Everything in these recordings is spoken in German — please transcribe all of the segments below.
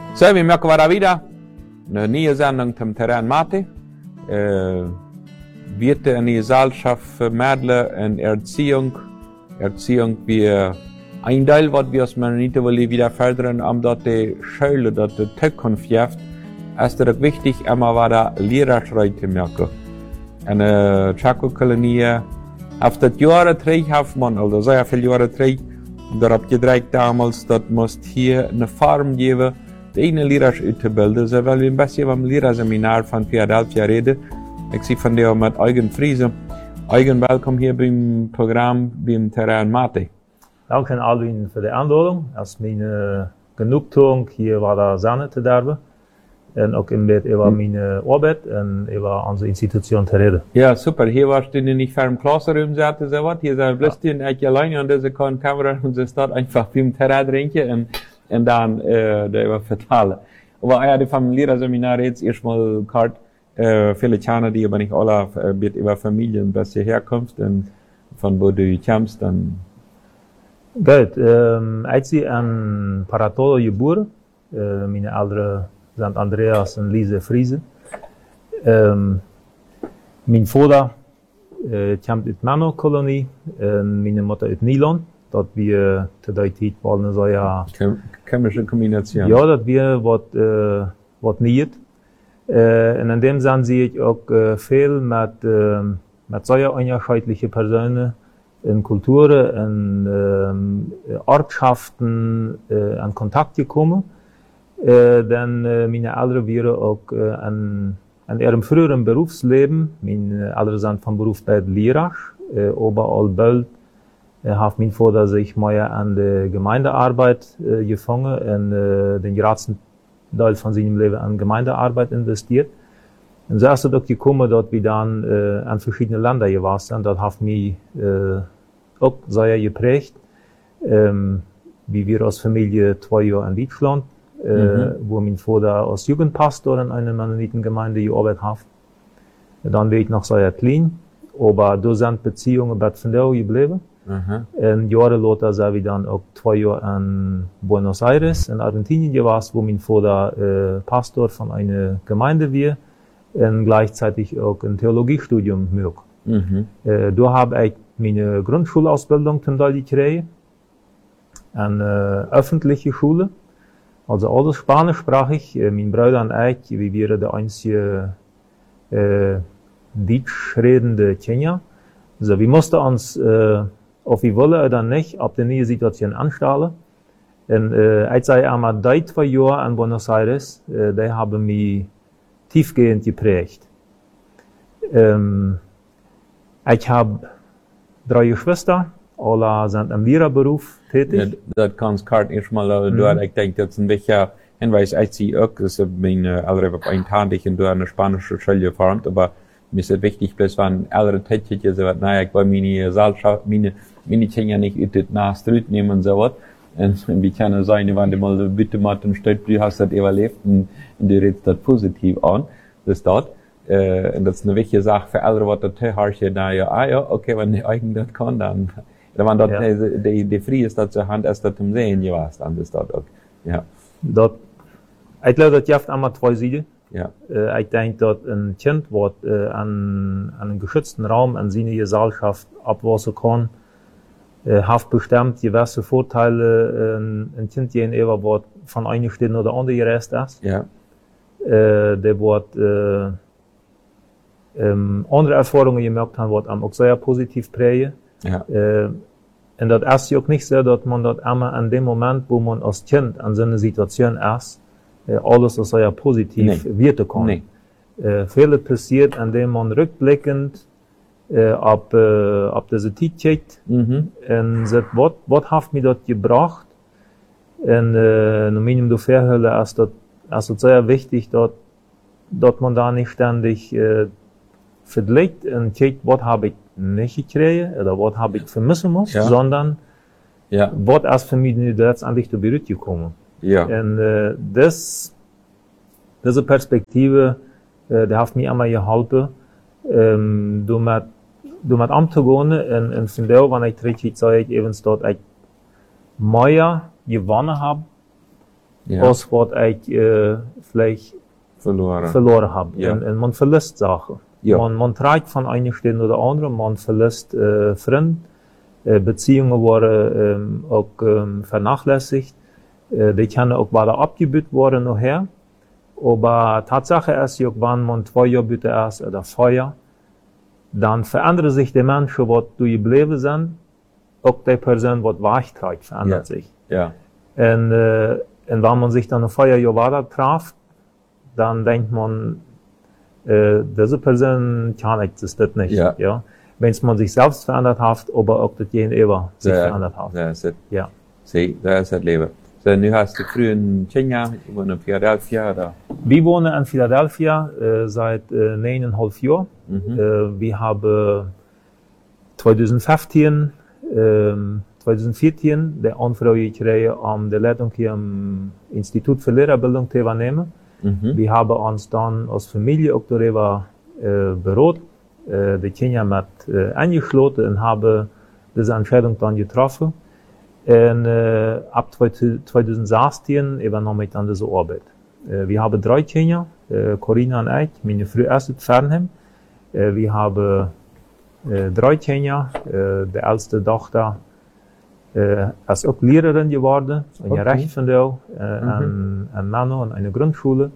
So, wir merken wieder eine neue Sendung zum Terrain Mate. Wird eine Gesellschaft für Mädchen und Erziehung wie ein Teil, was wir als Mennoniten wieder fördern, um dort die Schule, dort die Zukunft ist es wichtig, immer wieder Lehrerschrei zu merken. Eine Chaco-Kolonie, auf das Jahre 3 hat man, also sehr viele Jahre 3, darauf gedreht damals, dass muss hier eine Farm geben, die eine Lehrer auszubilden. So, weil wir ein bisschen beim Lehrerseminar von Philadelphia reden. Ich sehe von dir mit Eugen Friese. Eugen, willkommen hier beim Programm, beim Terrain Mate. Danke an Alwin für die Einladung. Es ist meine Genugtuung, hier war da Sanne zu darben. Und auch über meine Arbeit und über unsere Institution zu reden. Ja, super. Hier warst du nicht für im Classroom, sagte so was. Hier sind bloß die nicht alleine und diese Kamera und sie steht einfach beim Terrain trinken und dann darüber vertellen. Aber ja, die vom Lehrerseminar jetzt erstmal kalt. Viele Kinder, die aber nicht alle wird über Familien, was hier herkommst und von wo du kommst, dann. Gut, als ich in Paratolo geboren, meine Eltern sind Andreas und Lise Friese. Mein Vater kommt aus Mano-Kolonie, meine Mutter aus Nylon. Dort wir zu der Zeit wollen so ja. Chemische Kombination. Ja, dort wir was nicht. Und in dem Sinn sehe ich auch viel mit solcher unterschiedlichen Personen in Kulturen, in Ortschaften in Kontakt gekommen. Denn meine Eltern waren auch an ihrem früheren Berufsleben, meine Eltern sind vom Beruf bei Lehrer, aber bald hat mein Vater sich mehr an die Gemeindearbeit gefangen und den größten Teil von seinem Leben an Gemeindearbeit investiert. Und so ist es auch gekommen, dass wir dann an verschiedene Länder gewesen sind. Das hat mich auch sehr geprägt, wie wir als Familie 2 Jahre in Deutschland, wo mein Vater als Jugendpastor in einer Mennonitengemeinde gearbeitet hat. Dann bin ich noch sehr klein, aber da sind Beziehungen bei Fendau geblieben. Und Jahre später sind wir dann auch 2 Jahre in Buenos Aires in Argentinien gewesen, wo mein Vater Pastor von einer Gemeinde war und gleichzeitig auch ein Theologiestudium macht. Da habe ich meine Grundschulausbildung zum Teil gekriegt, eine öffentliche Schule, also alles spanischsprachig. Mein Bruder und ich, wir waren der einzige deutsch redende Kenia. Also wir mussten uns ob wir wollen oder nicht, auf die neue Situation anstellen. Und als ich einmal 2 Jahre in Buenos Aires, die haben mich tiefgehend geprägt. Ich habe 3 Geschwister, alle sind im Lehrerberuf tätig. Ja, das kannst du erstmal durch. Ich denke, das ist ein wichtiger Hinweis, als sie auch, das ist meine Eltern auf einen Tag, ich in eine spanische Schule geformt, aber mir ist es wichtig, bloß wenn ältere Tätige so was, naja, ich will meine Gesellschaft, meine Kinder nicht ütet nach Strut nehmen und so was. Und wie kann es sein, wenn du mal bitte mal den Stadt, du hast das überlebt und du redest das positiv an, das dort. Und das ist eine wichtige Sache für ältere, was das Teilhaarche, naja, okay, wenn die eigen das kann, dann, wenn dort die Frie ist, das zur Hand, ist das zum Sehen, ja, was, dann ist das auch, ja. Dort, ich glaube, das hat einmal 2 Seiten. Ja. Ich denke, dass ein Kind, was an einem geschützten Raum an seine Gesellschaft abwachsen kann, hat bestimmt gewisse Vorteile, ein Kind gegenüber, was von einer Stunde oder andere gereist ist. Ja. Der wird andere Erfahrungen gemacht haben, was einem auch sehr positiv prägen. Ja. Und das ist ja auch nicht so, dass man dort einmal an dem Moment, wo man als Kind an so einer Situation ist, alles ist sehr positiv wirken kann. Nee. Vieles passiert, indem man rückblickend ab diese Zeit checkt und sagt, was hat mir das gebracht? Und in der Verhöhle ist das sehr wichtig, dass man da nicht ständig vergleicht und checkt, was habe ich nicht gekriegt oder was habe ich vermissen muss, sondern was ist für mich letztendlich zu Berührt gekommen. Ja. Und diese Perspektive, die hat mich einmal geholfen, damit umzugehen. Und von der, wenn ich richtig sage, eben dort ich mehr gewonnen habe, als wat ik vielleicht verloren habe. Ja. Und man verlässt Sachen. Ja. Man trägt von einer Stelle oder andere, man verlässt Freunde, Beziehungen worden auch vernachlässigt. Die können auch weiter abgebüht worden nachher. Aber Tatsache ist, wenn man 2 Jahre bitte ist oder 4 Jahre, dann verändern sich die Menschen, die geblieben sind, auch die Person, die wechträgt, verändert sich. Ja. Und wenn man sich dann 4 Jahre weiter trifft, dann denkt man, diese Person kann existiert nicht. Ja. Ja? Wenn man sich selbst verändert hat, aber auch das Gegenüber sich verändert hat. Das ist Ja. das Leben. So, nu hast du früher in Kenia, ich wohne in Philadelphia, oder? Wir wohnen in Philadelphia seit 9,5 Jahren. Wir haben 2015, 2014 die Anfrage gekriegt, die Leitung hier am Institut für Lehrerbildung zu übernehmen. Wir haben uns dann als Familie auch darüber beraten, die Kenia mit eingeschlossen und haben diese Entscheidung dann getroffen. Und ab 2016 übernahm ich dann diese Arbeit. Wir haben 3 Kinder, Corinna und ich, meine Frau ist in Fernheim. Wir haben 3 Kinder, die älteste Tochter ist auch Lehrerin geworden, eine Rechtsanwalt, ein Mann und eine Grundschule.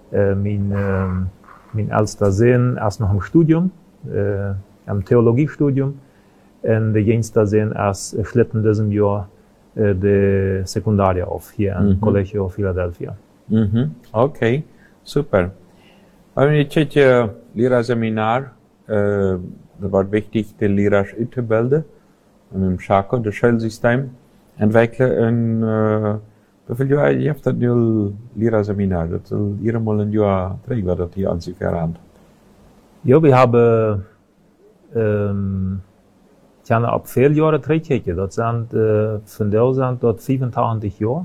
Mein ältester Sohn ist noch im Studium, im Theologiestudium. Und der jüngste Sohn ist schlitt in diesem Jahr die Sekundarie auf, hier im Collegio Philadelphia. Okay, super. Aber ich hatte Lehrerseminar, das war wichtig, die Lehrer auszubilden, und im Schako, das Schulsystem, entwickeln, und wie viele Jahre habt ihr das Lehrerseminar? Das soll jeder mal ein Jahr trägen, das hier an sich verrannt. Ja, wir haben, ich habe ab 4 Jahren gekeken. Dat zijn vandaag zijn dat 85 jaar.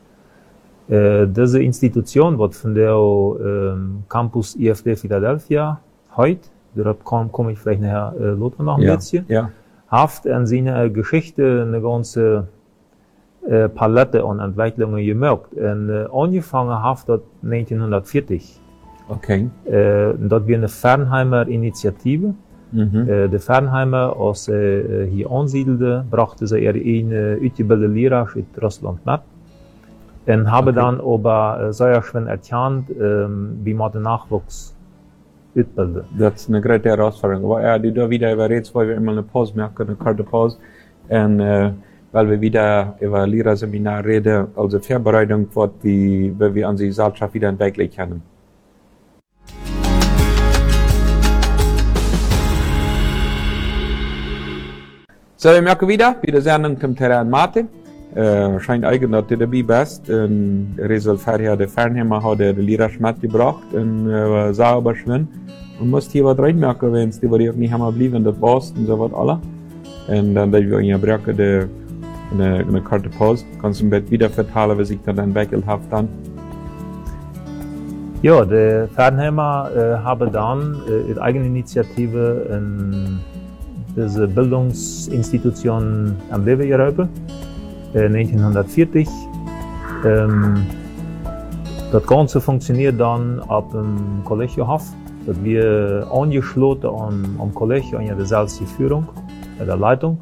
Diese Institution, wat vandaag Campus IFD Philadelphia heute, darauf komme ich vielleicht nachher noch ein bisschen, hat in seiner Geschichte eine ganze Palette an Entwicklungen gemacht. Und angefangen hat das 1940. Okay. Dat war eine Fernheimer Initiative. De Fernheimer, als ze hier ansiedelden, brachten ze ihre uitgebildete Lehrer uit Russland mit. Und haben dann aber sehr schön erkannt, wie man den Nachwuchs ausbildet. Das ist eine große Herausforderung. Aber die da wieder über jetzt, weil wir immer eine Pause merken, eine kurze Pause. Und weil wir wieder über Lehrerseminar reden, also Vorbereitung, wie wir an die Gesellschaft wieder entwickeln können. So, wir merken wieder Sendung zum Terrain Martin. Scheint eigentlich, dass du dabei bist. Resultat der Fernheimer hat der Lehrer mitgebracht und sauber schwimmen. Und musst hier was reinmerken, wenn es die auch nicht haben blieben, das war's und so was alle. Und dann, wenn wir in der Brücke eine kurze Pause, kannst du ein bisschen wieder verteilen, was sich dann entwickelt hat dann. Ja, die Fernheimer haben dann ihre eigene Initiative diese Bildungsinstitution am Leben gerufen, 1940. Das Ganze funktioniert dann ab dem Collegio Haff. Das wir angeschlossen am Collegio an der selbstliche Führung, der Leitung.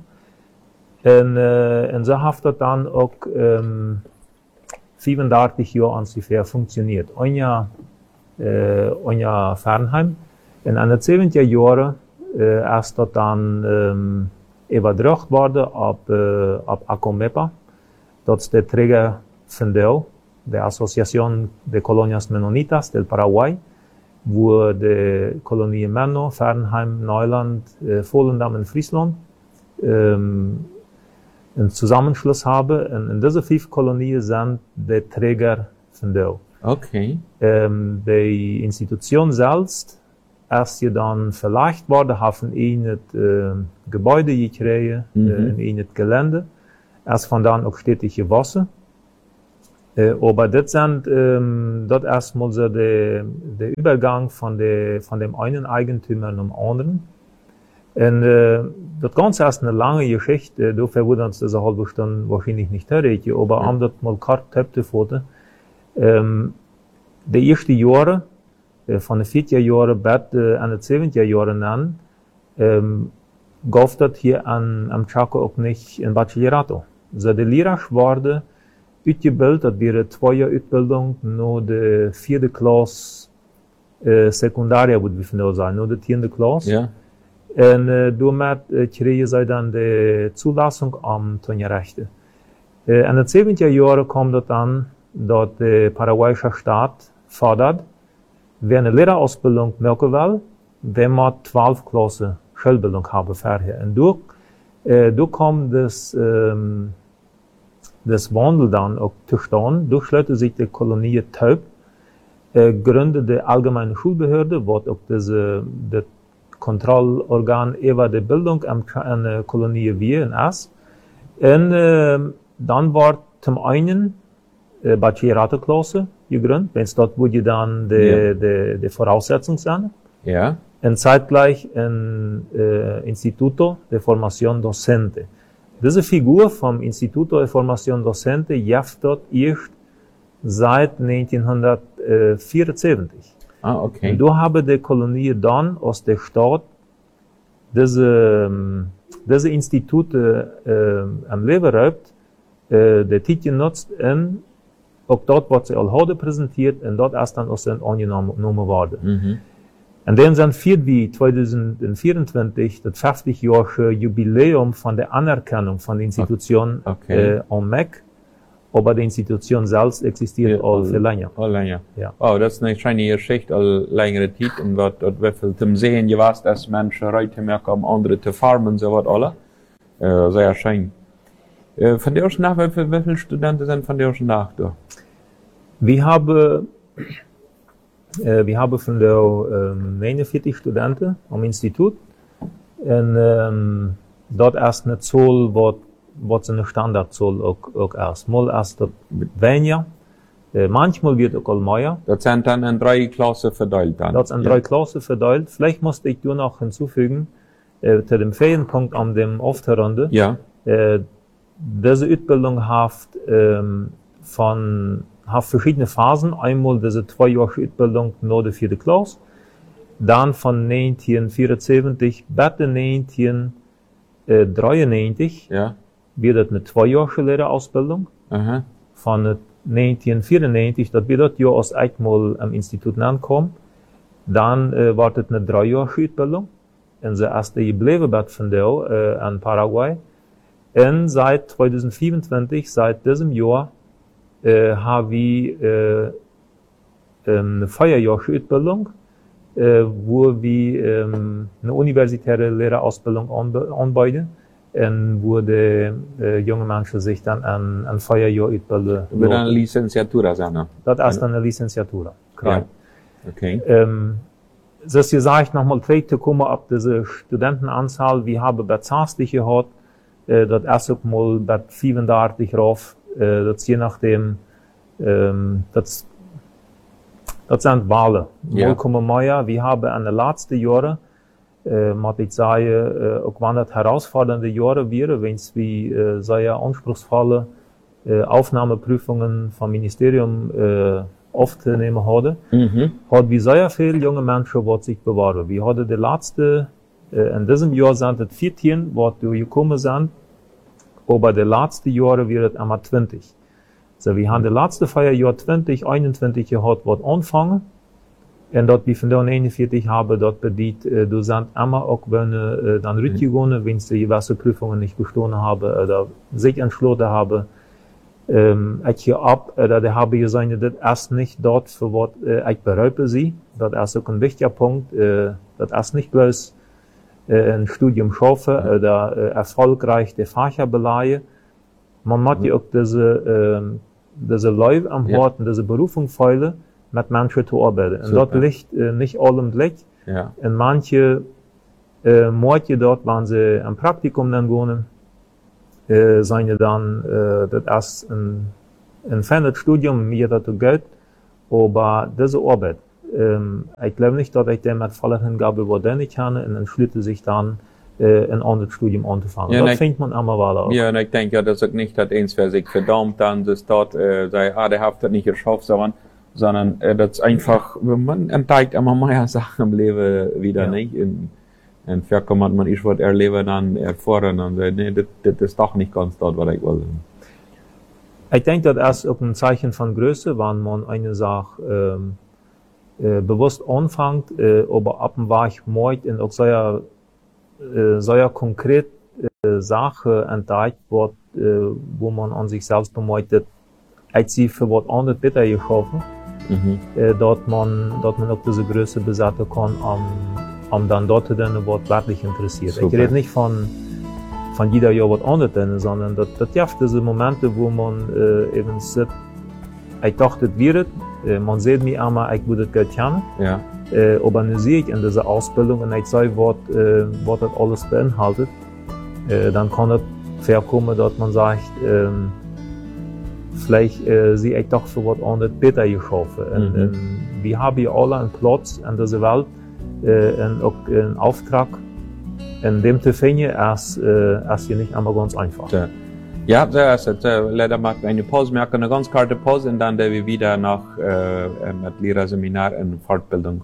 Und so hat das dann auch 35 Jahre ungefähr funktioniert. Ein Jahr Fernheim. In den 70er Jahren ist das dann übertragen worden ab ACOMEPA. Das ist der Träger von der Asociación de Colonias Menonitas del Paraguay, wo die Kolonien Menno, Fernheim, Neuland, Volendam und Friesland einen Zusammenschluss haben. Und in diese 5 Kolonien sind die Träger von der. Okay. Die Institution selbst ist ja dann verlegt worden, haben in das Gebäude gekriegt, in das Gelände. Erst von dann auch stetig gewachsen. Aber das sind, dort erstmal so der Übergang von dem einen Eigentümer zum anderen. Und das Ganze ist eine lange Geschichte, dafür würde uns diese halbe Stunde wahrscheinlich nicht reden, aber um das mal kurz zu De eerste jaren, van de 40 jaren tot aan de 70 jaren aan, gaf dat hier am Chaco ook niet een bachillerato. So de leraars worden uitgebildet, dat weer 2 jaar uitbildung, naar de 4e klas secundaria, moet we vandaag zijn, naar de 10e klas. Ja. En daarmee kregen zij dan de Zulassung am Tonjerechte. In de 70 jaren kwam dat aan dat de Paraguayische staat fordert, wer eine Lehrerausbildung merken will, wenn man 12 Klassen Schulbildung haben vorher. Und durch kam das Wandel dann auch zustande. Durchschleutte sich die Kolonie Taub, gründete die allgemeine Schulbehörde, was auch das Kontrollorgan über die Bildung an der Kolonie wie in S. Und dann war zum einen Bachilleratenklasse gegründet, wenn es dort wurde dann die Voraussetzungen sind. Ja. Und zeitgleich ein Instituto de Formación Docente. Diese Figur vom Instituto de Formación Docente gibt dort erst seit 1974. Ah, okay. Und da haben die Kolonie dann aus der Stadt diese Institute am Leben erlaubt, der Titel nutzt und auch dort, was sie all hadden präsentiert, und dort erst dann auch angenommen worden. Mhm. Und dann sind wie 2024 das 50-jährige Jubiläum von der Anerkennung von der Institution am MEC, aber die Institution selbst existiert all viel länger. All länger. Ja. Oh, das ist eine schöne Geschichte, all längere Zeit, und was viel zum Sehen gewesen, dass Menschen Leute merken, um andere zu farmen, so was alle. Sehr schön. Von der ersten Nacht, wie viele Studenten sind von der ersten Nacht da? Wir haben von der 49 Studenten am Institut und dort erst eine Zahl, was eine Standardzahl auch erst. Mal erst weniger, manchmal wird auch all mehr. Das sind dann in 3 Klassen verteilt dann? Das sind 3 Klassen verteilt. Vielleicht musste ich nur noch hinzufügen, zu dem Ferienpunkt an dem Aufhörende. Ja. Diese Ausbildung hat verschiedene Phasen. Einmal diese 2-jährige Ausbildung nach der 4. Klasse. Dann von 1974 bis 1993 wird das eine 2-jährige Lehrerausbildung. Aha. Von 1994, das wird das Jahr erst einmal am Institut ankommen. Dann war das eine 3-jährige Ausbildung. Und sie erst geblieben wird von der an Paraguay. Und seit 2024, seit diesem Jahr, haben wir eine 4-jährige Ausbildung, wo wir eine universitäre Lehrerausbildung anbieten und wo die junge Menschen sich dann an 4 Jahren ausbilden. Mit einer Licenciatura sein? Das ist eine Licenciatura. Ja. Okay. Das ist gesagt, nochmal zurückzukommen auf diese Studentenanzahl. Wir haben bei 20 gehabt, das erst mal bei 35 rauf. Das je nachdem, das sind Wahlen. Ja. Wir haben in den letzten Jahren, muss ich sagen, auch wenn das herausfordernde Jahre wären, wenn es wie sehr anspruchsvolle Aufnahmeprüfungen vom Ministerium aufzunehmen hadden, hat wir sehr viele junge Menschen, die sich bewahren. Wir hatten die letzte, in diesem Jahr sind es 14, die gekommen sind, aber die letzten Jahre wird es einmal 20. So, wir haben die letzten 4 Jahre 20, 21 gehabt, was anfangen. Und dort, wie von der 41 haben, dort bedient, du sind immer auch, wenn, dann rückgegangen, wenn sie gewisse Prüfungen nicht bestanden haben, oder sich entschlossen haben, ich hier ab, oder die haben gesagt, das ist nicht dort, für was ich bereue sie. Das ist auch ein wichtiger Punkt, das ist nicht bloß, ein Studium schaffen oder erfolgreich die Fächer beleihen. Man muss ja auch diese Leute am Hort und diese Berufung feilen, mit Menschen zu arbeiten. Und dort liegt nicht allem Blick. Ja. Und manche Morde dort, wenn sie am Praktikum dann gehen, seien dann, das ist ein fernes Studium, mir dazu Geld, aber diese Arbeit, ich glaube nicht, dass ich dem mit voller Hingabe überdenken kann und entschließe sich dann, ein anderes Studium anzufangen. Ja, das fängt man immer weiter an. Ja, und ich denke ja, das ist nicht, dass eins, wer sich verdammt, dann das dort, sagt, der hat das nicht geschafft, sondern das ist einfach, man entdeckt immer mehr Sachen im Leben wieder, nicht? Und vielleicht kann man ich was erleben, dann erfahren und sagt, nee, das ist doch nicht ganz dort, was ich will. Ich denke, das ist auch ein Zeichen von Größe, wenn man eine Sache bewusst anfängt, aber ab dem Weg macht und auch sehr konkret Sache entdeckt wird, wo man an sich selbst bemerkt, als sie für was anderes besser geschaffen, dort man auch diese Größe besetzen kann, dann dort dann was wirklich interessiert. Super. Ich rede nicht von jeder Jahr was anderes, sondern das gibt diese Momente, wo man eben sieht, ich dachte, das wird, man sieht mich einmal, ich würde das Geld kennen, ja. Aber dann sehe ich in dieser Ausbildung und ich sehe, was das alles beinhaltet, dann kann es vorkommen, dass man sagt, vielleicht sehe ich doch für was anderes besser geschaffen. Wir haben hier alle einen Platz in dieser Welt, und auch einen Auftrag, in dem zu finden, ist hier nicht einmal ganz einfach. Ja, so ist es. Leider machen wir eine Pause, wir machen eine ganz kurze Pause und dann wir wieder nach mit Lehrerseminar in Fortbildung.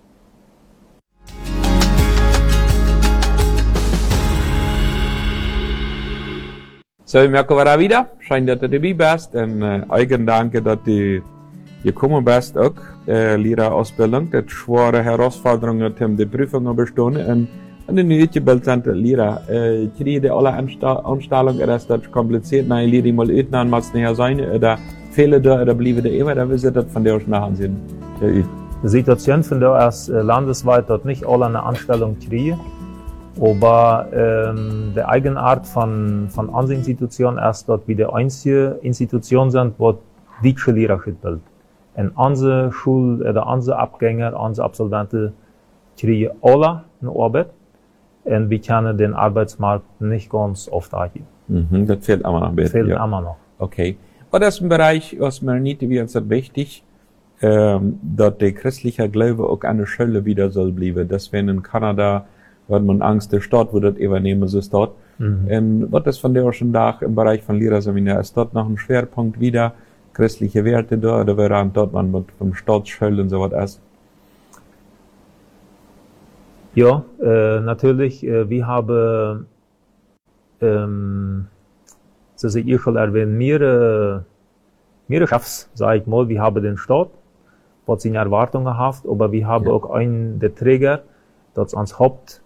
So, wir merken wir wieder. Scheint, dass du dabei bist. Und eigen danke, dass du gekommen bist, auch Lehrerausbildung. Das schwere Herausforderungen, um die Prüfungen bestehen. Und in die Bild sind Lehrer, kriegen alle Anstellungen, ist das kompliziert, nein, Lehrer mal üben, muss nicht sein, oder fehlen da, oder bleiben da immer, da wissen das von der aus nachher sind. Die Situation von der ist landesweit dort nicht alle eine Anstellung kriegen, aber die Eigenart von unseren Institutionen ist dort wie die einzige Institution sind, wo deutsche Lehrer bildet. Und unsere Schule, oder unsere Abgänger, unsere Absolventen kriegen alle eine Arbeit. Und wir können den Arbeitsmarkt nicht ganz oft angeben. Das fehlt immer noch ein bisschen. Fehlt immer noch. Okay. Und das ist ein Bereich, was mir nicht wie uns wichtig, dass der christliche Glaube auch an der Schule wieder soll bleiben. Deswegen in Kanada, hat man Angst, der Staat würde das übernehmen, so ist dort. Und was ist von der schon da im Bereich von Lehrerseminar? Ist dort noch ein Schwerpunkt wieder, christliche Werte da, oder wäre dort man mit vom Staatsschule und so was ist? Ja, natürlich, wir haben, das ich schon erwähnt, mehrere Chefs, sag ich mal, wir haben den Staat, was seine Erwartungen hat, aber wir haben auch einen, der Träger, das ans Haupt,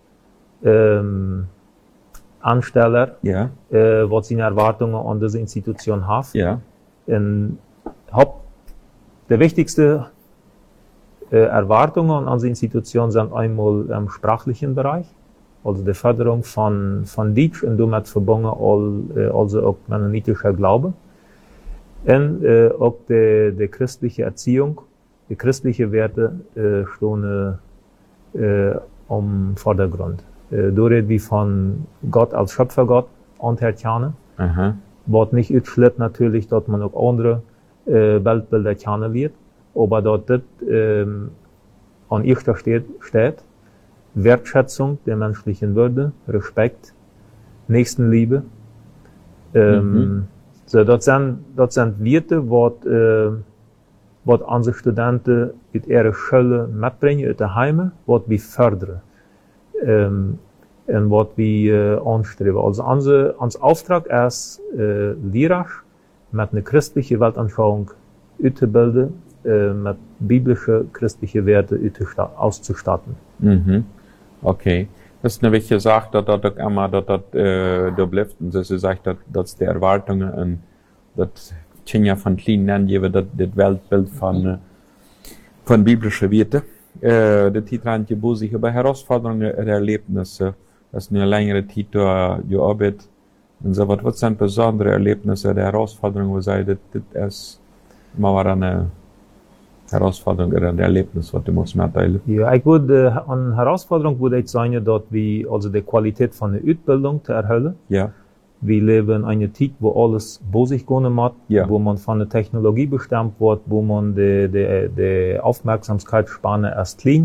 Ansteller, was seine Erwartungen an diese Institution hat. Ja. Und der wichtigste Erwartungen an die Institution sind einmal im sprachlichen Bereich, also die Förderung von Deutsch und damit verbunden also auch mennonitischer Glaube. Und auch die christliche Erziehung, die christliche Werte stehen im Vordergrund. Da reden wir von Gott als Schöpfergott und Herrn. Was nicht ausschließt natürlich, dass man auch andere Weltbilder kennenlernt. Aber dort an erster steht Wertschätzung der menschlichen Würde, Respekt, Nächstenliebe. So, das sind Werte, was unsere Studenten in ihrer Schule mitbringen, in der Heime, was wir fördern. Und was wir anstreben. Also unser Auftrag ist, Lehrer mit einer christlichen Weltanschauung auszubilden, mit biblischen christlichen Werten auszustatten. Okay. Das ist eine wichtige Sache, dass das immer, da bleibt, und das sagt, dass die Erwartungen, und das Kinder von klein nennen, das Weltbild von biblischen Werten. Der Titel wo sich über Herausforderungen und Erlebnisse, das ist eine längere Titel, gearbeitet. Und so, was sind besondere Erlebnisse, der Herausforderungen, wo sei, das ist immer eine Herausforderung oder ein Erlebnis, was du musst mitteilen? Ja, ich würde, eine Herausforderung würde ich sagen, dass wir, also die Qualität von der Ausbildung zu erhöhen. Ja. Wir leben in einer Zeit, wo alles bei sich gehen muss, wo man von der Technologie bestimmt wird, wo man die Aufmerksamkeitsspanne erst klein